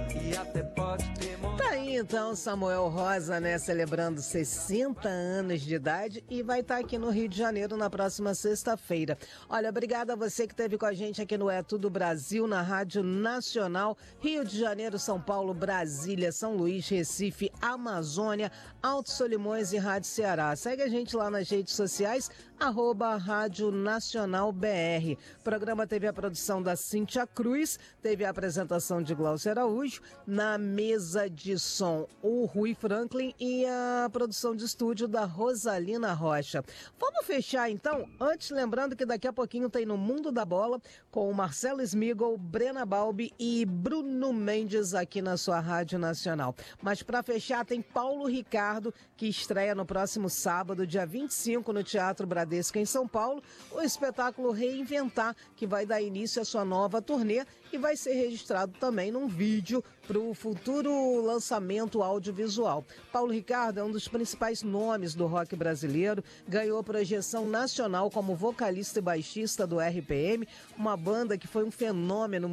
e até pode demorar. Tá aí então Samuel Rosa, né, celebrando 60 anos de idade e vai estar aqui no Rio de Janeiro na próxima sexta-feira. Olha, obrigada a você que esteve com a gente aqui no É Tudo Brasil, na Rádio Nacional, Rio de Janeiro, São Paulo, Brasília, São Luís, Recife, Amazônia, Alto Solimões e Rádio Ceará. Segue a gente lá nas redes sociais, @Rádio Nacional BR. O programa teve a produção da Cíntia Cruz, teve a apresentação de Glaucio Araújo, na mesa de som o Rui Franklin e a produção de estúdio da Rosalina Rocha. Vamos fechar então? Antes, lembrando que daqui a pouquinho tem No Mundo da Bola com o Marcelo Smigol, Brena Balbi e Bruno Mendes aqui na sua Rádio Nacional. Mas para fechar tem Paulo Ricardo, que estreia no próximo sábado, dia 25, no Teatro Bradesco em São Paulo, o espetáculo Reinventar, que vai dar início à sua nova turnê e vai ser registrado também num vídeo para o futuro lançamento audiovisual. Paulo Ricardo é um dos principais nomes do rock brasileiro, ganhou projeção nacional como vocalista e baixista do RPM, uma banda que foi um fenômeno